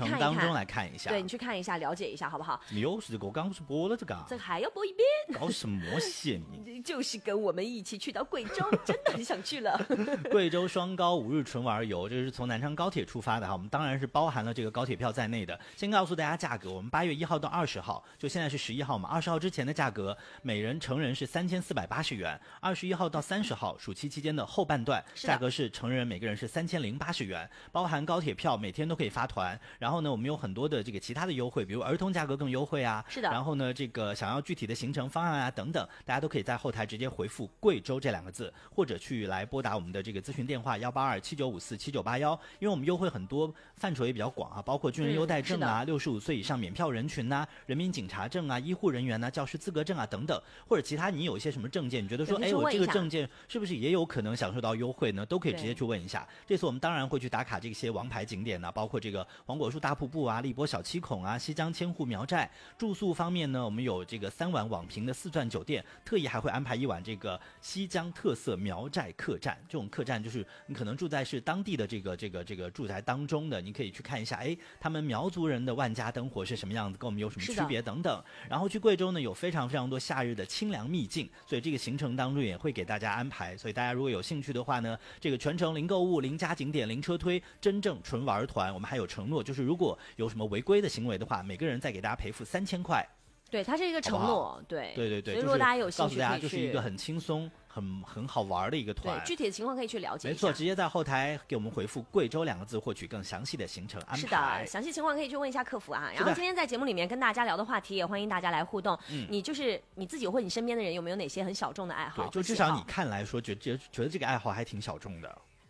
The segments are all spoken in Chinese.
程当中来看一下。 对，你去看一下，了解一下，好不好？ 怎么又是这个？我刚不是播了这个？ 这还要播一遍？ 搞什么戏你？ 就是跟我们一起去到贵州，真的很想去了。 贵州双高5日纯玩游，这是从南昌高铁出发的哈，我们当然是包含了这个高铁票在内的。先告诉大家价格，我们8月1号到20号，就现在是11号嘛，20号之前的价格，每人成人是3480元，21号到30号暑期期间的后半段，价格是成人每个人是3080元，包含高铁票，每天都可以发团。然后呢，我们有很多的这个其他的优惠，比如儿童价格更优惠啊， 是的。 然后呢，这个想要具体的行程方案啊等等，大家都可以在后台直接回复贵州这2个字，或者去来拨打我们的这个咨询电话18279547981，因为我们优惠很多，范畴也比较广啊，包括军人优待证啊，65岁以上免票人群啊，人民警察证啊，医护人员啊，教师资格证啊等等，或者其他你有一些什么证件，你觉得说，哎，我这个证件是不是也有可能享受到优惠呢？都可以直接去问一下。这次我们当然会去打卡这些王牌景点呢，包括这个黄果树大瀑布啊、荔波小七孔啊、西江千户苗寨。住宿方面呢，我们有这个3晚网评的4钻酒店，特意还会安排1晚这个西江特色苗寨客栈。这种客栈就是你可能住在是当地的这个住宅当中的，你可以去看一下，哎，他们苗族人的万家灯火是什么样子，跟我们有什么区别等等。然后去贵州呢，有非常非常多夏日的清凉秘境，所以这个行程当中也会给大家安排。所以大家如果有兴趣的话呢，这个全程零购物、零加景点、零车推，真正纯玩团。我们还有承诺，就是如果有什么违规的行为的话，每个人再给大家赔付3000块。 对，它是一个承诺， 好好对。所以如果大家有兴趣， 告诉大家就是一个很轻松、很好玩的一个团。 对，具体的情况可以去了解一下。 没错，直接在后台给我们回复贵州2个字，获取更详细的行程安排。 是的，详细情况可以去问一下客服啊。然后今天在节目里面跟大家聊的话题，也欢迎大家来互动。你就是你自己或你身边的人有没有哪些很小众的爱好？ 对，就至少你看来说，觉得这个爱好还挺小众的。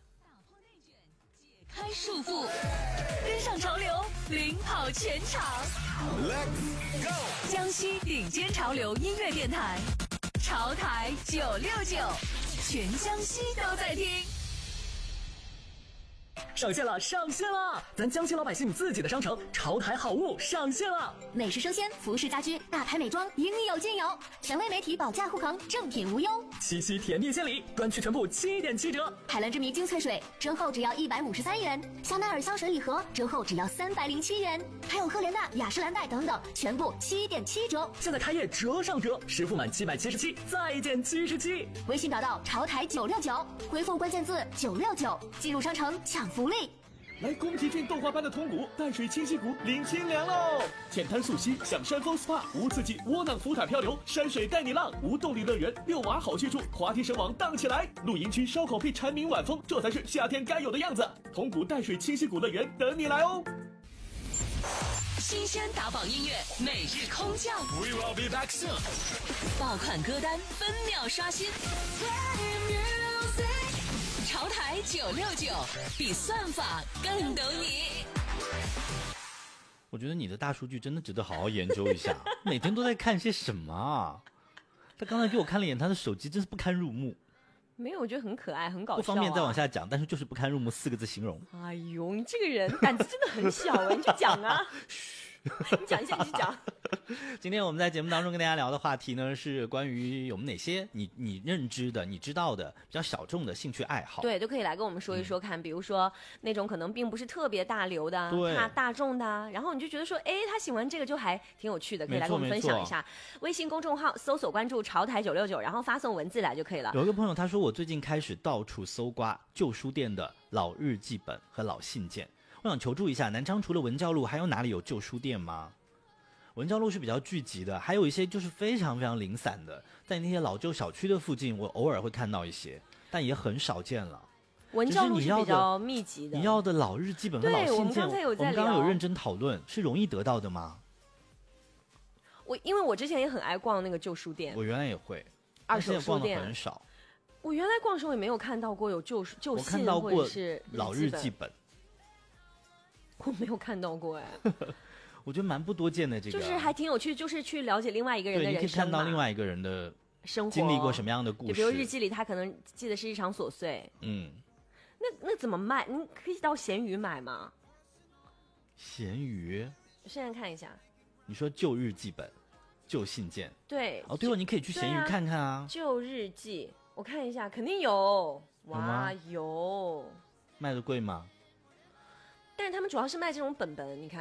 开束缚，跟上潮流，领跑全场。Let's go！ 江西顶尖潮流音乐电台，潮台969，全江西都在听。 上线了！咱江西老百姓自己的商城潮台好物上线了， 美食生鲜、服饰家居、大牌美妆应有尽有，权威媒体保价护航，正品无忧。 七夕甜蜜献礼，专区全部7.7折。 海蓝之谜精粹水折后只要153元，香奈儿香水礼盒折后只要307元，还有赫莲娜、雅诗兰黛等等，全部7.7折。 现在开业折上折，实付满777再减77。 微信找到潮台969，回复关键字969，进入商城抢福利。 来宫崎骏动画般的通谷淡水清溪谷领清凉喽！浅滩溯溪，享山峰 SPA， 无刺激窝囊浮塔漂流，山水带你浪，无动力乐园遛娃好去处，滑梯绳网荡起来，露营区烧烤配蝉鸣晚风，这才是夏天该有的样子。通谷淡水清溪谷乐园等你来哦！ 新鲜打榜音乐每日空降 ，We will be back soon。爆款歌单分秒刷新。潮台969，比算法更懂你。 我觉得你的大数据真的值得好好研究一下，每天都在看些什么啊？他刚才给我看了一眼他的手机，真是不堪入目。 没有，我觉得很可爱，很搞笑、啊。 不方便再往下讲，但是就是不堪入目4个字形容。 哎呦，你这个人胆子真的很小哎，你就讲啊。你讲一下，你去讲。 今天我们在节目当中跟大家聊的话题呢，是关于有哪些你认知的、你知道的比较小众的兴趣爱好。 对，都可以来跟我们说一说看。比如说那种可能并不是特别大流的、大众的，然后你就觉得说，哎，他喜欢这个就还挺有趣的，可以来跟我们分享一下。微信公众号搜索关注潮台969，然后发送文字来就可以了。 有一个朋友他说，我最近开始到处搜刮旧书店的老日记本和老信件。我想求助一下，南昌除了文教路，还有哪里有旧书店吗？文教路是比较聚集的，还有一些就是非常非常零散的，在那些老旧小区的附近，我偶尔会看到一些，但也很少见了。 文教路是比较密集的。 你要的老日记本和老信件， 我们刚刚有认真讨论，是容易得到的吗？ 因为我之前也很爱逛那个旧书店， 我原来也会， 二手书店很少。 我原来逛的时候也没有看到过有旧信， 我看到过老日记本。 我没有看到过哎， 我觉得蛮不多见的。这个就是还挺有趣，就是去了解另外一个人的人生嘛， 你可以看到另外一个人的生活经历过什么样的故事。 就比如日记里他可能记得是一场琐碎，那怎么卖？你可以到闲鱼买吗？ 闲鱼， 我现在看一下。 你说旧日记本、旧信件， 对哦，对哦，你可以去闲鱼看看啊。 旧日记，我看一下，肯定有，哇，有。 卖的贵吗？ 但是他们主要是卖这种本本，你看。